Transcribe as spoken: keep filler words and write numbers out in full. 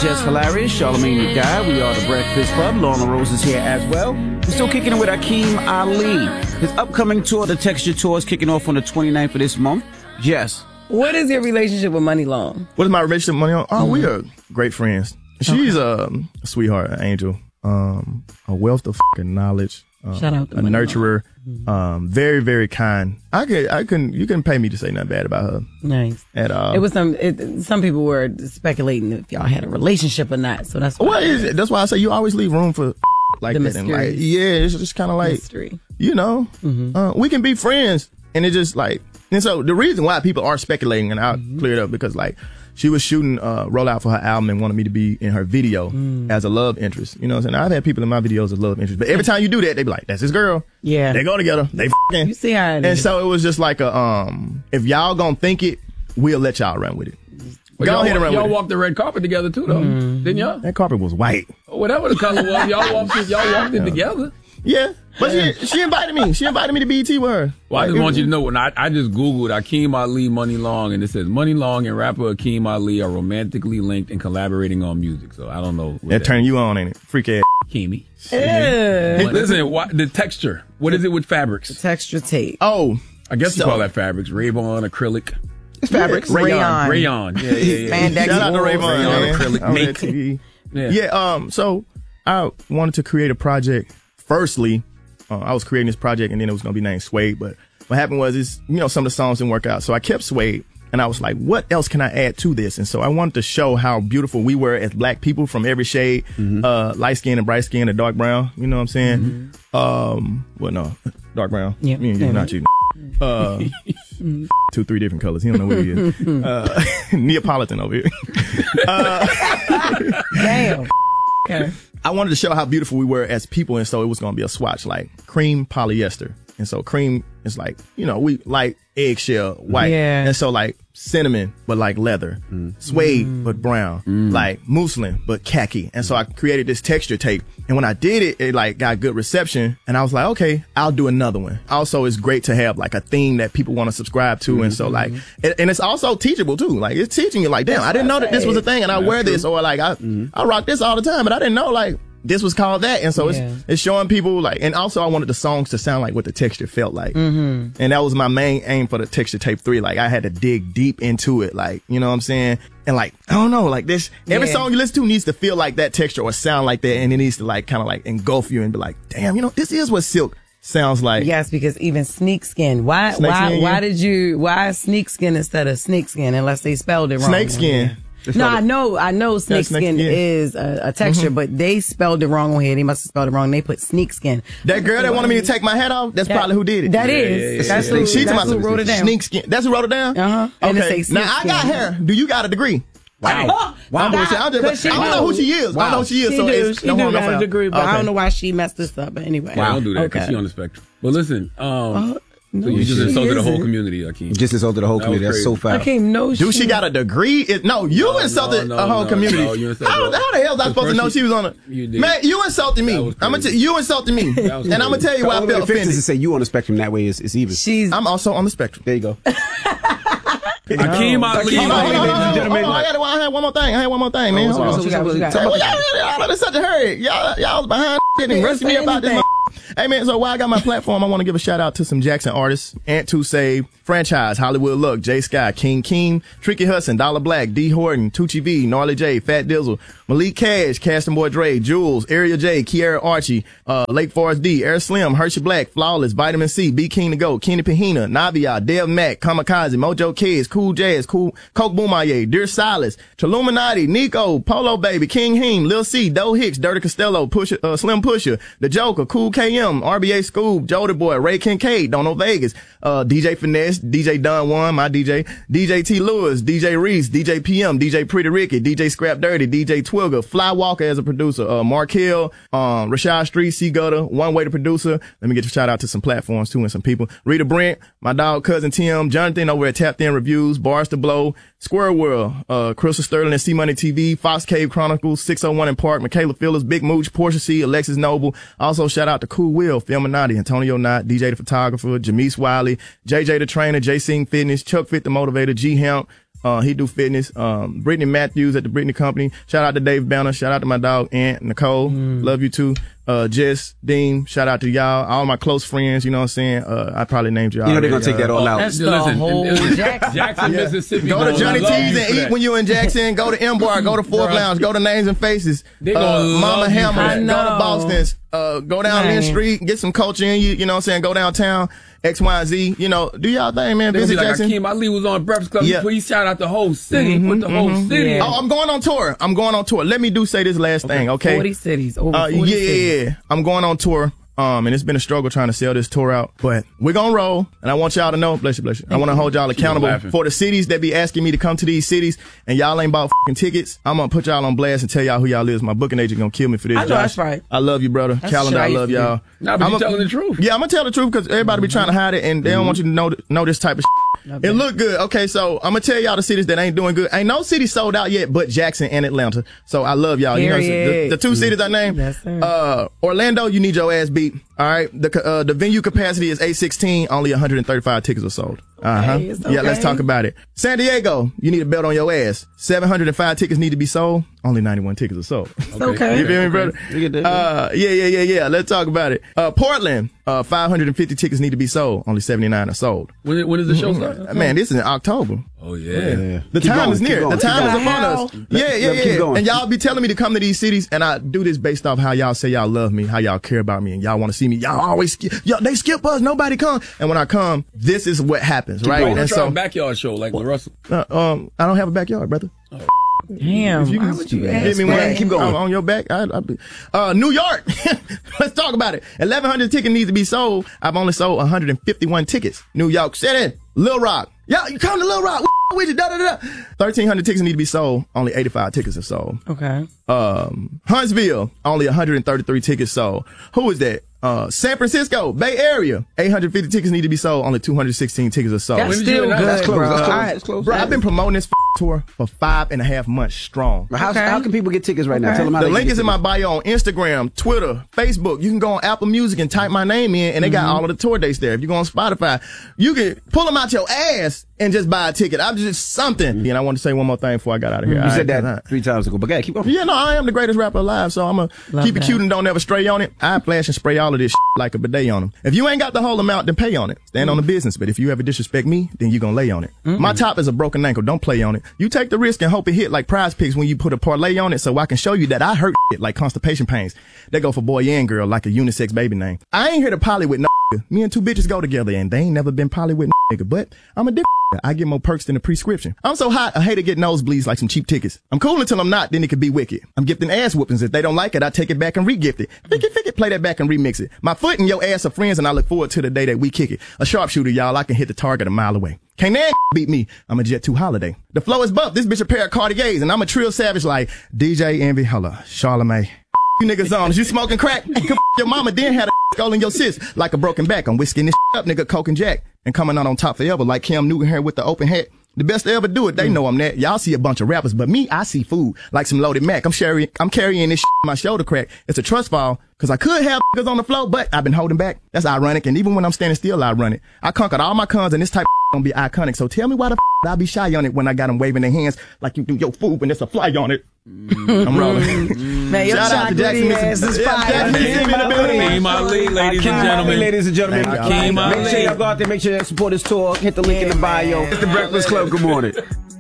Just Hilarious, Charlamagne the Guy. We are the Breakfast Club. Lauren Rose is here as well. We're still kicking it with Akeem Ali. His upcoming tour, the Texture Tour, is kicking off on the twenty-ninth of this month. Jess. What is your relationship with Money Long? What is my relationship with Money Long? Oh, mm-hmm. we are great friends. She's okay. um, a sweetheart, an angel, um, a wealth of fucking knowledge. Um, Shout out to a Money nurturer, mm-hmm. um, very, very kind. I could, I couldn't, you couldn't pay me to say nothing bad about her. Nice. At all. It was some, it, some people were speculating if y'all had a relationship or not. So that's why. What is it? That's why I say you always leave room for like the that. And like, yeah, it's just kind of like, mystery. You know, mm-hmm. uh, we can be friends, and it just like, and so the reason why people are speculating, and I'll mm-hmm. clear it up because like. She was shooting uh, rollout for her album and wanted me to be in her video mm. as a love interest. You know what I'm saying? I've had people in my videos as love interest. But every time you do that, they be like, that's his girl. Yeah. They go together. They f***ing. You see how it and is. so it was just like a, um, if y'all gonna think it, we'll let y'all run with it. Well, go y'all ahead and run y'all with walked it. the red carpet together too, though. Mm. Didn't y'all? That carpet was white. Whatever the color was, y'all walked it, y'all walked it together. Yeah. But she, she invited me. She invited me to B E T with her. Well, I just like, want you to know, when I, I just Googled Akeem Ali, Money Long, and it says Money Long and rapper Akeem Ali are romantically linked and collaborating on music. So I don't know. That, that turn you on, ain't it? Freak ass. Akeem. Yeah. But listen, what, the texture. What is it with fabrics? The texture tape. Oh. I guess so, you call that fabrics. Rayon, acrylic. It's fabrics. Yeah, Rayon. Rayon. Yeah, yeah, yeah. Spandex. Shout out to Rayon. Rayon, acrylic. Make. T V. Yeah. yeah. Um. So I wanted to create a project. Firstly, uh, I was creating this project, and then it was gonna be named Suede. But what happened was, is you know, some of the songs didn't work out, so I kept Suede. And I was like, what else can I add to this? And so I wanted to show how beautiful we were as black people from every shade, mm-hmm. uh, light skin and bright skin and dark brown. You know what I'm saying? Mm-hmm. Um, well, no, dark brown. Yeah. Me and you, not you. Uh, two, three different colors. He don't know what he is. Uh, Neapolitan over here. uh, Damn. Okay. I wanted to show how beautiful we were as people. And so it was going to be a swatch, like cream polyester. And so cream is like, you know, we like eggshell white. Yeah. And so like cinnamon, but like leather. Mm. Suede, mm. but brown. Mm. Like muslin, but khaki. And so I created this texture tape. And when I did it, it like got good reception. And I was like, okay, I'll do another one. Also, it's great to have like a theme that people want to subscribe to. Mm-hmm. And so like, it, and it's also teachable too. Like it's teaching you like, damn, That's I didn't know that this was a thing and I wear true. this, or like I, mm-hmm. I rock this all the time, but I didn't know like, this was called that. And so yeah. it's it's showing people like, and also I wanted the songs to sound like what the texture felt like. Mm-hmm. And that was my main aim for the texture tape three. Like I had to dig deep into it. Like, you know what I'm saying? And like, I don't know, like this, every yeah. song you listen to needs to feel like that texture or sound like that. And it needs to like kind of like engulf you and be like, damn, you know, this is what Silk sounds like. Yes, because even Sneak Skin. Why, Snake why, skin, why yeah. did you, why Sneak Skin instead of Snake Skin unless they spelled it wrong? Snake Skin. No, I know, I know snake, snake skin, skin is a, a texture, mm-hmm. but they spelled it wrong on here. They must have spelled it wrong. They put sneak skin. That girl that wanted me to take my hat off, that's that, probably who did it. That yeah, is. Yeah, yeah, that's yeah. who, she that's who wrote it down. Sneak skin. That's who wrote it down? Uh-huh. And okay. it say now, I got hair. Do you got a degree? Wow. Wow. I'm just, I'm just, I don't know who she is. Wow. I don't know who she is. She so do, it's she no do harm, no got a foul. degree, but okay. I don't know why she messed this up. But anyway. Wow. Don't do that because okay. she on the spectrum. But listen, um, uh, no, so you just insulted the whole isn't. community, Akeem. Just insulted the whole that community. That's so foul. Akeem, no Do she she got a degree? It, no, you no, insulted no, a whole no, community. No, you insulted how, how the hell was I supposed to know she was on a... You did. Man, you insulted me. I'm gonna t- you insulted me. And I'm going to tell you why I felt offended. To say you on the spectrum that way is, is even. She's, I'm also on the spectrum. There you go. Akeem Ali. Hold on, hold on, hold on, hold on. I, gotta, I had one more thing. I had one more thing, man. Hold on. So y'all, Y'all, y'all in such a hurry. Y'all, y'all was behind and rushing me about this. Hey man, so while I got my platform, I want to give a shout out to some Jackson artists: Ant two Save, Franchise, Hollywood Luck, Jay Sky, King Keem, Tricky Hudson, Dollar Black, D Horton, Tucci V, Gnarly J, Fat Dizzle, Malik Cash, Caston Boy Dre, Jules, Area J, Kiara Archie, uh, Lake Forest D, Air Slim, Hershey Black, Flawless, Vitamin C, Be King to Go, Kenny Pahina, Navia, Dev Mac, Kamikaze, Mojo Kids, Cool Jazz, Cool Coke Boomaye, Dear Silas, Chaluminati, Nico, Polo Baby, King Heem, Lil C, Doe Hicks, Dirty Costello, Pusher, uh, Slim Pusher, The Joker, Cool K M, R B A Scoob, Jody Boy, Ray Kincaid, Don't Know Vegas, uh, D J Finesse, D J Don One, my D J, D J T Lewis, D J Reese, D J P M, D J Pretty Ricky, D J Scrap Dirty, D J Twigger, Fly Walker as a producer, uh, Mark Hill, um, Rashad Street, C Gutter, One Way to Producer. Let me get a shout out to some platforms too and some people. Rita Brent, my dog cousin Tim, Jonathan over at Tapped In Reviews, Bars to Blow, Square World, uh, Crystal Sterling and C Money T V, Fox Cave Chronicles, six oh one in Park, Michaela Phillips, Big Mooch, Portia C, Alexis Noble. Also shout out to Cool Will, Filminati, Antonio Knott, D J the Photographer, Jameis Wiley, J J the Trainer, J Sing Fitness, Chuck Fit the Motivator, G Hemp, Uh, he do fitness. Um, Brittany Matthews at the Brittany Company. Shout out to Dave Banner. Shout out to my dog Aunt Nicole. Mm. Love you too. Uh, Jess, Dean, shout out to y'all. All my close friends, you know what I'm saying? Uh, I probably named y'all. You know they're going to take that all out. That's the listen, whole Jackson, Jackson yeah. Mississippi. Go to Johnny T's and eat that. When you're in Jackson. Go to M Bar. Go to Fourth Lounge. Go to Names and Faces. They uh, gonna Mama Hammer. I Go to know. Boston's. Uh, go down Lynn Street. Get some culture in you. You know what I'm saying? Go downtown. X, Y, Z. You know, do y'all thing, man. Visit like Jackson. Akeem Ali was on Breakfast Club. Yeah. He, he shout out the whole city. Mm-hmm, Put the whole mm-hmm. city. Yeah. Oh, I'm going on tour. I'm going on tour. Let me do say this last okay. thing, okay? forty cities. Over uh, forty yeah, cities. yeah. I'm going on tour. Um, and it's been a struggle trying to sell this tour out, but we're gonna roll. And I want y'all to know, bless you, bless you. I want to hold y'all accountable for the cities that be asking me to come to these cities, and y'all ain't bought fucking tickets. I'm gonna put y'all on blast and tell y'all who y'all is. My booking agent gonna kill me for this. I know Josh. that's right. I love you, brother. That's Calendar, I love y'all. Nah, but I'm you a, telling the truth. Yeah, I'm gonna tell the truth because everybody be trying to hide it, and they don't want you to know know this type of shit. Okay. It look good. Okay, so I'm gonna tell y'all the cities that ain't doing good. Ain't no city sold out yet, but Jackson and Atlanta. So I love y'all. You know, the, the two cities I named. Yes, sir. Uh, Orlando, you need your ass beat. All right, the uh, the venue capacity is eight sixteen. Only one hundred thirty-five tickets are sold. Uh huh. Okay, okay. Yeah, let's talk about it. San Diego, you need a belt on your ass. seven hundred five tickets need to be sold. Only ninety-one tickets are sold. It's okay. You feel me, brother? Uh, yeah, yeah, yeah, yeah. Let's talk about it. Uh, Portland, uh, five hundred fifty tickets need to be sold. Only seventy-nine are sold. When, when does the show start? Man, this is in October. Oh, yeah. yeah. yeah. The Keep time going, is near. going, The time is going. upon us. Yeah, yeah, keep yeah. going. And y'all be telling me to come to these cities, and I do this based off how y'all say y'all love me, how y'all care about me, and y'all want to see me. Y'all always, skip, y'all, they skip us, nobody come. And when I come, this is what happens, right? Going. And Try so, a backyard show like the Russell. uh, um, I don't have a backyard, brother. Oh. Damn. If you Why can would you hit ask me that? when keep going on your back, I, I be, uh, New York. Let's talk about it. eleven hundred tickets need to be sold. I've only sold one hundred fifty-one tickets. New York City, Little Rock. Yeah, you come to Little Rock. With you, da da da. thirteen hundred tickets need to be sold. Only eighty-five tickets are sold. Okay. Um, Huntsville, only one hundred thirty-three tickets sold. Who is that? Uh, San Francisco, Bay Area, eight hundred fifty tickets need to be sold. Only two hundred sixteen tickets are sold. That's still good, That's close. bro. That's close. All right. That's close. Bro, I've been promoting this f- tour for five and a half months strong. How, Okay. how can people get tickets right now? Okay. Tell them how The they link can is get in my bio on Instagram, Twitter, Facebook. You can go on Apple Music and type my name in, and they got all of the tour dates there. If you go on Spotify, you can pull them out your ass and just buy a ticket. I'm just something. And I want to say one more thing before I got out of here. You All said right, that three times ago, but go ahead, keep going. Yeah, no, I am the greatest rapper alive, so I'm going to keep it that. cute and don't ever stray on it. I flash and spray all of this like a bidet on them. If you ain't got the whole amount, then pay on it. Stand on the business. But if you ever disrespect me, then you going to lay on it. Mm-hmm. My top is a broken ankle. Don't play on it. You take the risk and hope it hit like Prize Picks when you put a parlay on it, so I can show you that I hurt it like constipation pains. They go for boy and girl like a unisex baby name. I ain't here to poly with no nigga. Me and two bitches go together, and they ain't never been poly with no nigga. But I'm a dick. I get more perks than a prescription. I'm so hot, I hate to get nosebleeds like some cheap tickets. I'm cool until I'm not, then it could be wicked. I'm gifting ass whoopings. If they don't like it, I take it back and re-gift it. Fick it, fick it, play that back and remix it. My foot and your ass are friends, and I look forward to the day that we kick it. A sharpshooter, y'all, I can hit the target a mile away. Can't that beat me. I'm a Jet two Holiday. The flow is buff. This bitch a pair of Cartiers, and I'm a trill savage like D J Envy, holla, Charlamagne. You niggas on. Is you smoking crack? Your mama then had a skull in your sis like a broken back. I'm whisking this up, nigga, Coke and Jack. And coming out on top forever like Cam Newton here with the open hat. The best to ever do it. They know I'm that. Y'all see a bunch of rappers, but me, I see food like some loaded Mac. I'm carrying, I'm carrying this shit in my shoulder crack. It's a trust fall because I could have niggas on the floor, but I've been holding back. That's ironic. And even when I'm standing still, I run it. I conquered all my cons, and this type of gonna be iconic. So tell me why the f- I be shy on it when I got them waving their hands like you do your food when there's a fly on it. Mm, I'm rolling. Man, your Shout out to Jackson, chocolatey ass is Mississippi. Yeah, fire. Jackson, Mississippi in the building. Akeem Ali, ladies and Akeem Ali, gentlemen. ladies and gentlemen. Thank you. Make Akeem sure Ali. y'all go out there, make sure you support this tour. Hit the link in the bio. It's the Breakfast Club. Good morning.